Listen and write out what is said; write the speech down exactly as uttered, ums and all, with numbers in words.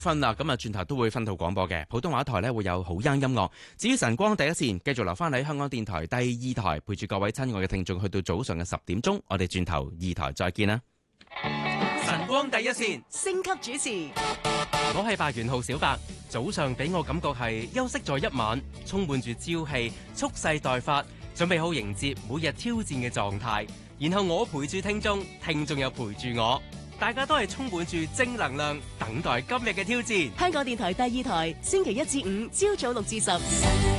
分啦，咁啊轉頭都會分套廣播嘅，普通話台呢會有好音音樂。至於晨光第一線，繼續留翻喺香港電台第二台，陪住各位親愛嘅聽眾去到早上嘅十點鐘。我哋轉頭二台再見啦。 晨光第一線， 升級主持， 我係白元浩小白。早上俾我感覺係休息咗一晚，充滿住朝氣，蓄勢待發，準備好迎接每日挑戰嘅狀態。然後我陪住聽眾，聽眾又陪住我，大家都係充滿住正能量，等待今日嘅挑戰。 香港電台第二台，星期一至五朝早六至十。